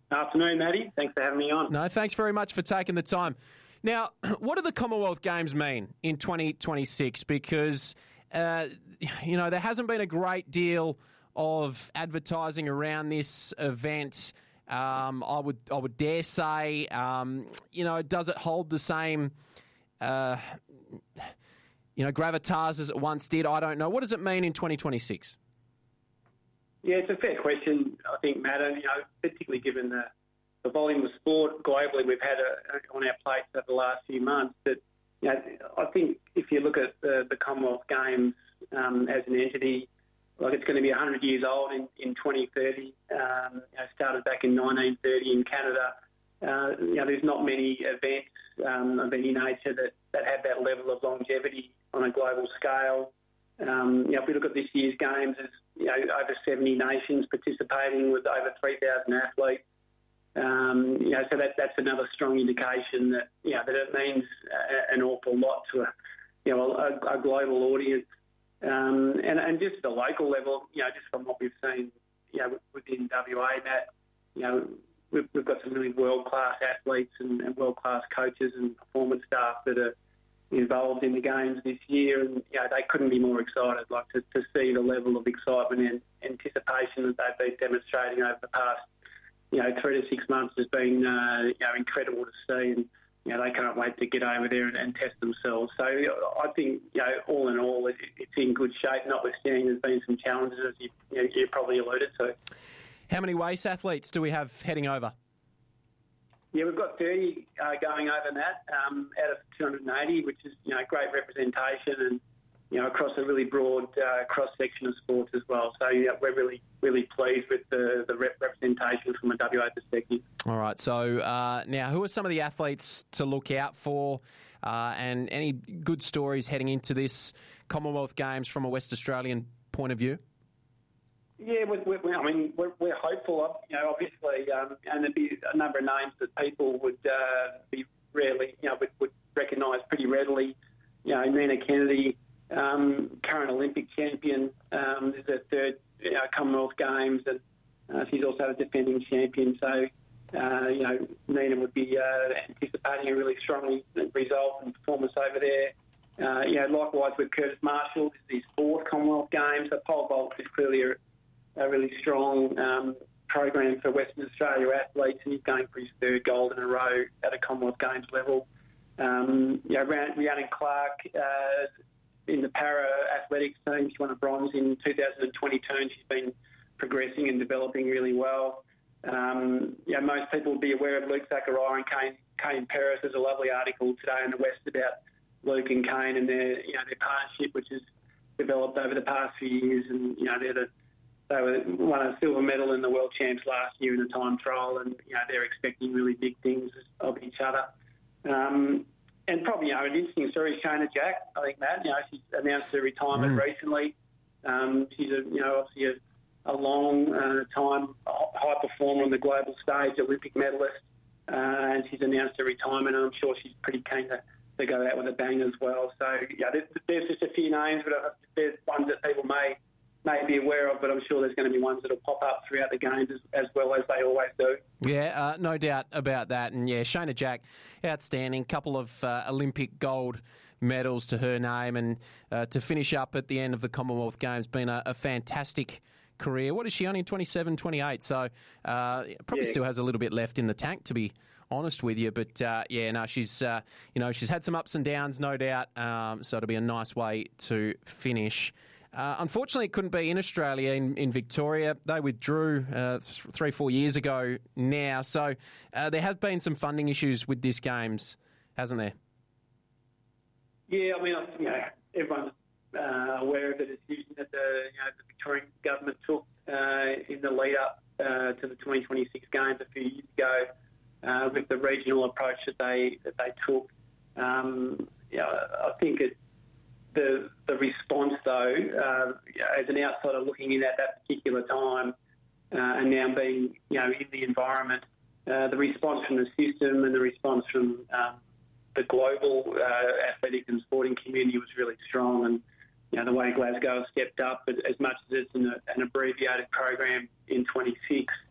Afternoon, Matty. Thanks for having me on. No, thanks very much for taking the time. Now, what do the Commonwealth Games mean in 2026? Because, there hasn't been a great deal of advertising around this event. I would dare say, does it hold the same, gravitas as it once did? I don't know. What does it mean in 2026? Yeah, it's a fair question, I think, Matt, and, particularly given the volume of sport globally we've had on our plates over the last few months. That, I think if you look at the Commonwealth Games as an entity, like it's going to be 100 years old in 2030. Started back in 1930 in Canada. There's not many events of any nature that have that level of longevity on a global scale. If we look at this year's games, there's over 70 nations participating with over 3,000 athletes. So that's another strong indication that that it means an awful lot to a global audience. And just at the local level, just from what we've seen, within WA, Matt, we've got some really world-class athletes and world-class coaches and performance staff that are involved in the games this year, and they couldn't be more excited. Like to see the level of excitement and anticipation that they've been demonstrating over the past 3 to 6 months has been incredible to see, and they can't wait to get over there and test themselves. So I think all in all it's in good shape. Notwithstanding, there's been some challenges, as you probably alluded to. How many WACE athletes do we have heading over? Yeah, we've got 30 going over, Matt, out of 280, which is great representation and across a really broad cross-section of sports as well. So we're really, really pleased with the representation from a WA perspective. All right, so now who are some of the athletes to look out for and any good stories heading into this Commonwealth Games from a West Australian point of view? Yeah, we're hopeful. Obviously, and there'd be a number of names that people would be rarely, would recognise pretty readily. Nina Kennedy, current Olympic champion, is her third Commonwealth Games, and she's also a defending champion. So, Nina would be anticipating a really strong result and performance over there. Likewise with Curtis Marshall, this is his fourth Commonwealth Games. So pole vault is clearly a really strong program for Western Australia athletes, and he's going for his third gold in a row at a Commonwealth Games level. Rhiannon Clark in the para-athletics team, she won a bronze in 2022, and she's been progressing and developing really well. Most people will be aware of Luke Zachariah and Kane Paris. There's a lovely article today in the West about Luke and Kane and their partnership, which has developed over the past few years, and they won a silver medal in the World Champs last year in the time trial, and they're expecting really big things of each other. And probably an interesting story is Shana Jack. I think, Matt, she's announced her retirement recently. She's obviously a long time high performer on the global stage, Olympic medalist, and she's announced her retirement, and I'm sure she's pretty keen to go out with a bang as well. So there's just a few names, but there's ones that people may be aware of, but I'm sure there's going to be ones that will pop up throughout the games as well as they always do. Yeah, no doubt about that. And yeah, Shana Jack, outstanding. Couple of Olympic gold medals to her name, and to finish up at the end of the Commonwealth Games, been a fantastic career. What is she, only 27, 28? So probably still has a little bit left in the tank, to be honest with you. But she's she's had some ups and downs, no doubt. So it'll be a nice way to finish. Unfortunately, it couldn't be in Australia, in Victoria. They withdrew 3-4 years ago now. So there have been some funding issues with this Games, hasn't there? Yeah, everyone's aware of the decision that the Victorian government took in the lead-up to the 2026 Games a few years ago with the regional approach that they took. I think the response, though, as an outsider looking in at that particular time and now being, in the environment, the response from the system and the response from the global athletic and sporting community was really strong. And, the way Glasgow has stepped up, as much as it's an abbreviated program in 26,